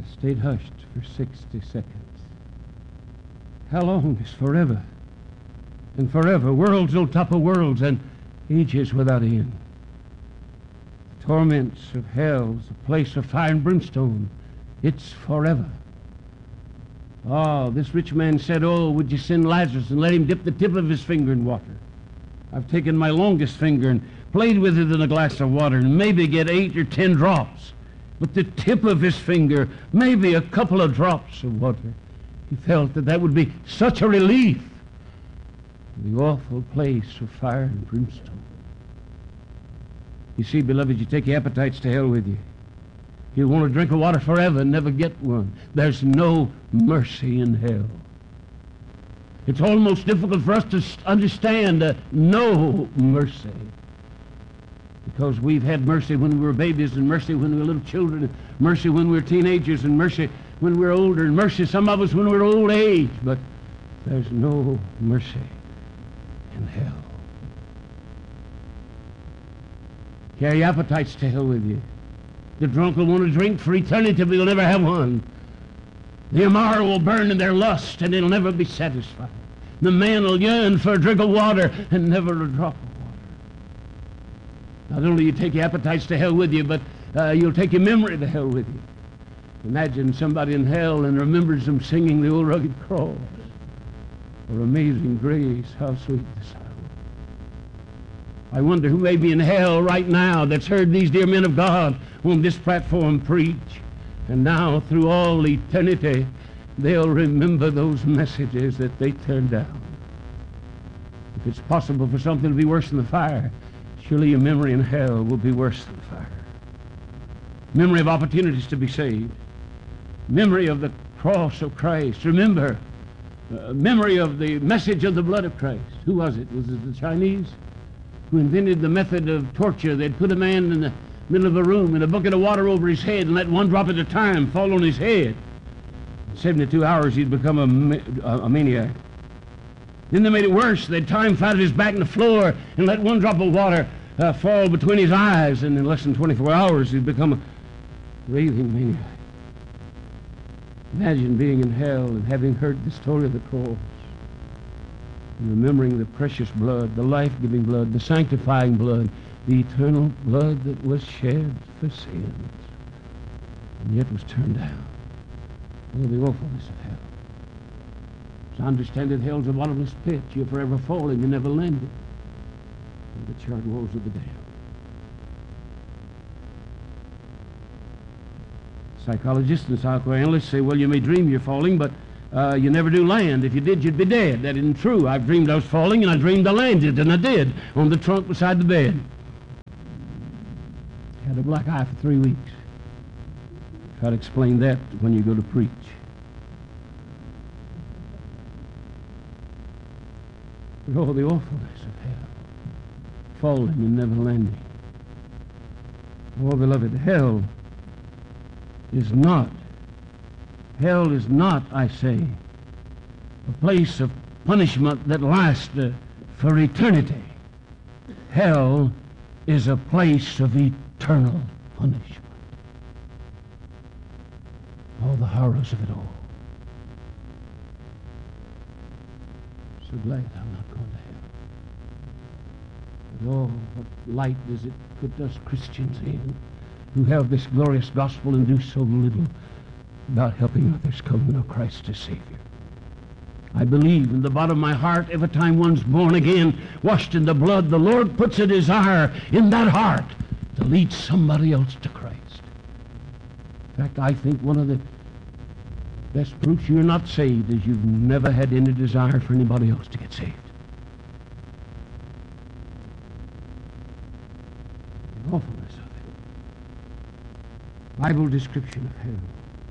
I stayed hushed for 60 seconds. How long is forever? And forever, worlds on top of worlds, and ages without end. The torments of hell is a place of fire and brimstone. It's forever. Oh, this rich man said, "Oh, would you send Lazarus and let him dip the tip of his finger in water?" I've taken my longest finger and played with it in a glass of water and maybe get 8 or 10 drops. But the tip of his finger, maybe a couple of drops of water. He felt that would be such a relief. The awful place of fire and brimstone. You see, beloved, you take your appetites to hell with you. You want to drink of water forever and never get one. There's no mercy in hell. It's almost difficult for us to understand no mercy. Because we've had mercy when we were babies, and mercy when we were little children, and mercy when we were teenagers, and mercy when we were older, and mercy some of us when we were old age. But there's no mercy in hell. Carry your appetites to hell with you. The drunk will want to drink for eternity, but he'll never have one. The immoral will burn in their lust, and they'll never be satisfied. The man will yearn for a drink of water and never a drop of water. Not only you take your appetites to hell with you, but you'll take your memory to hell with you. Imagine somebody in hell and remembers them singing the old rugged cross, or Amazing Grace, how sweet the sound. I wonder who may be in hell right now that's heard these dear men of God on this platform preach. And now, through all eternity, they'll remember those messages that they turned down. If it's possible for something to be worse than the fire, surely your memory in hell will be worse than the fire. Memory of opportunities to be saved. Memory of the cross of Christ. Remember, memory of the message of the blood of Christ. Who was it? Was it the Chinese who invented the method of torture? They'd put a man in the middle of a room and a bucket of water over his head and let one drop at a time fall on his head. In 72 hours he'd become a maniac. Then they made it worse. They'd tie him flat at his back in the floor and let one drop of water fall between his eyes, and in less than 24 hours he'd become a raving maniac. Imagine being in hell and having heard the story of the cross and remembering the precious blood, the life-giving blood, the sanctifying blood, the eternal blood that was shed for sins, and yet was turned down. Oh, the awfulness of hell. As I understand it, hell's a bottomless pit. You're forever falling and never landing in the charred walls of the damned. Psychologists and psychoanalysts say, well, you may dream you're falling, but you never do land. If you did, you'd be dead. That isn't true. I've dreamed I was falling, and I dreamed I landed, and I did, on the trunk beside the bed. Had a black eye for 3 weeks. Try to explain that when you go to preach. But oh, the awfulness of hell. Falling and never landing. Oh, beloved, hell is not, I say, a place of punishment that lasts for eternity. Hell is a place of eternal punishment. Oh, the horrors of it all. So glad I'm not going to hell. But oh, what light does it put us Christians in who have this glorious gospel and do so little about helping others come to know Christ as Savior. I believe in the bottom of my heart, every time one's born again, washed in the blood, the Lord puts a desire in that heart to lead somebody else to Christ. In fact, I think one of the best proofs you're not saved is you've never had any desire for anybody else to get saved. The awfulness of it. Bible description of hell.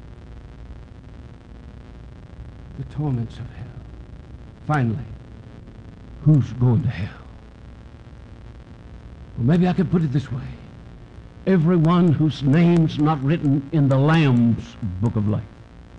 The torments of hell. Finally, who's going to hell? Well, maybe I could put it this way. Everyone whose name's not written in the Lamb's book of life.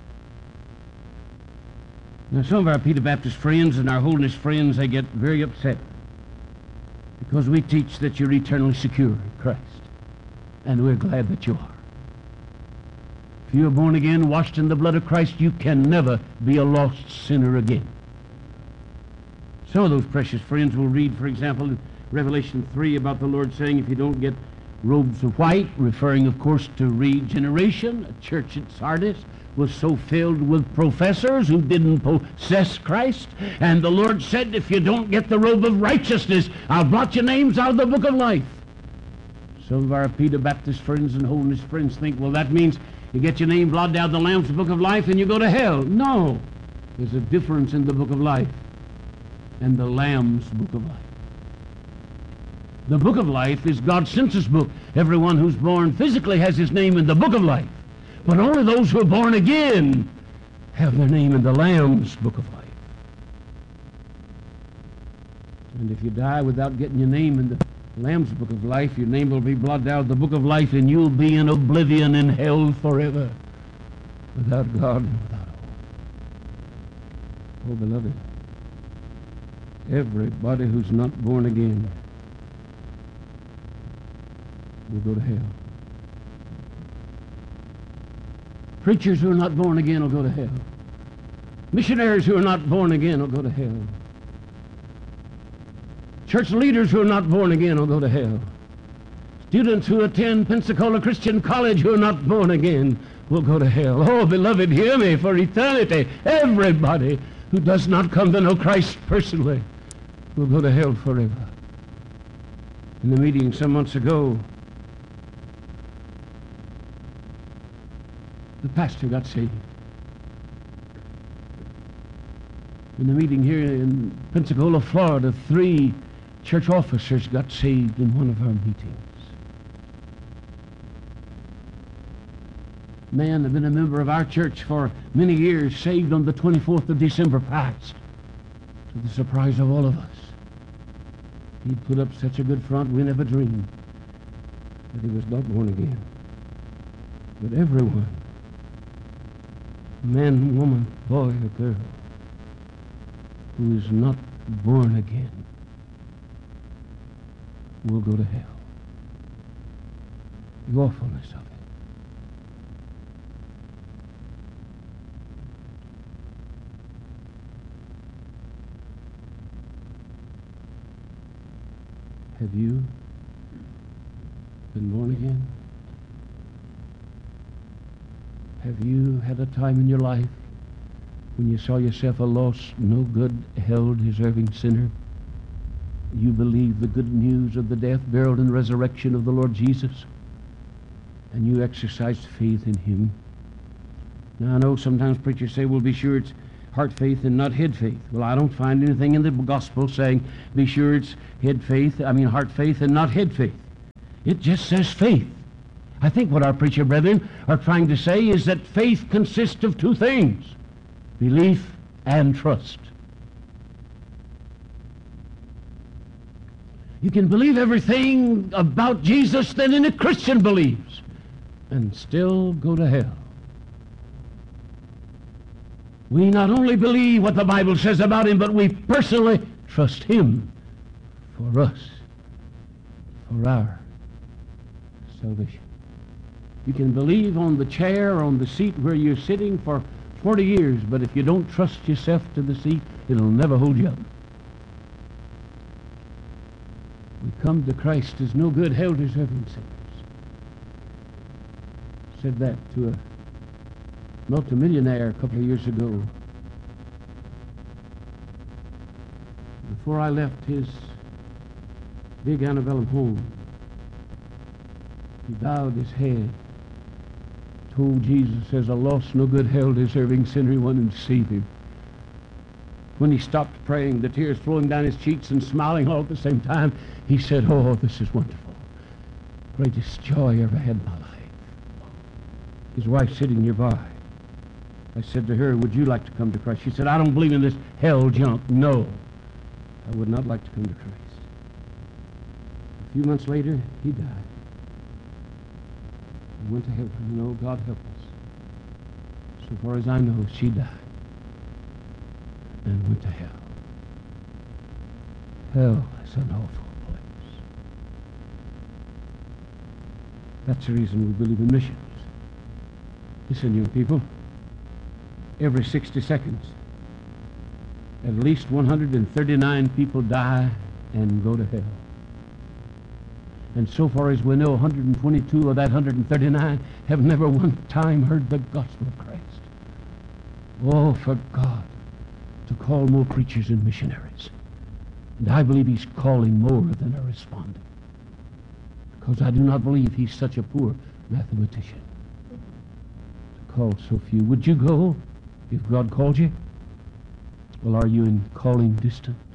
Now, some of our Peter Baptist friends and our Holiness friends, they get very upset because we teach that you're eternally secure in Christ, and we're glad that you are. If you are born again, washed in the blood of Christ, you can never be a lost sinner again. Some of those precious friends will read, for example, in Revelation 3 about the Lord saying, if you don't get robes of white, referring, of course, to regeneration. A church at Sardis was so filled with professors who didn't possess Christ. And the Lord said, if you don't get the robe of righteousness, I'll blot your names out of the book of life. Some of our Peter Baptist friends and holiness friends think, well, that means you get your name blotted out of the Lamb's book of life and you go to hell. No. There's a difference in the book of life and the Lamb's book of life. The book of life is God's census book. Everyone who's born physically has his name in the book of life. But only those who are born again have their name in the Lamb's book of life. And if you die without getting your name in the Lamb's book of life, your name will be blotted out of the book of life, and you'll be in oblivion in hell forever, without God and without hope. Oh, beloved, everybody who's not born again will go to hell. Preachers who are not born again will go to hell. Missionaries who are not born again will go to hell. Church leaders who are not born again will go to hell. Students who attend Pensacola Christian College who are not born again will go to hell. Oh, beloved, hear me, for eternity, everybody who does not come to know Christ personally will go to hell forever. In the meeting some months ago, the pastor got saved. In the meeting here in Pensacola, Florida, 3 church officers got saved in one of our meetings. Man had been a member of our church for many years, saved on the 24th of December past, to the surprise of all of us. He'd put up such a good front, we never dreamed that he was not born again. But everyone, man, woman, boy, or girl, who is not born again will go to hell. The awfulness of it. Have you been born again? Have you had a time in your life when you saw yourself a lost, no good, hell-deserving sinner? You believed the good news of the death, burial, and resurrection of the Lord Jesus, and you exercised faith in Him. Now, I know sometimes preachers say, well, be sure it's heart faith and not head faith. Well, I don't find anything in the gospel saying, be sure it's heart faith and not head faith. It just says faith. I think what our preacher brethren are trying to say is that faith consists of 2 things, belief and trust. You can believe everything about Jesus that any Christian believes and still go to hell. We not only believe what the Bible says about Him, but we personally trust Him for us, for our salvation. You can believe on the chair or on the seat where you're sitting for 40 years, but if you don't trust yourself to the seat, it'll never hold you up. We come to Christ as no good, hell-deserving sinners. Said that to a multimillionaire a couple of years ago. Before I left his big antebellum home, he bowed his head, told Jesus as a lost, no good, hell-deserving sinner he wanted to save him. When he stopped praying, the tears flowing down his cheeks and smiling all at the same time, he said, oh, this is wonderful. Greatest joy I ever had in my life. His wife sitting nearby. I said to her, would you like to come to Christ? She said, I don't believe in this hell junk. No, I would not like to come to Christ. A few months later, he died. He went to heaven. No, God help us. So far as I know, she died and went to hell. Hell is an awful place. That's the reason we believe in missions. Listen, you people. Every 60 seconds, at least 139 people die and go to hell. And so far as we know, 122 of that 139 have never one time heard the gospel of Christ. Oh, for God to call more preachers and missionaries. And I believe he's calling more than are responding. Because I do not believe he's such a poor mathematician to call so few. Would you go if God called you? Well, are you in calling distance?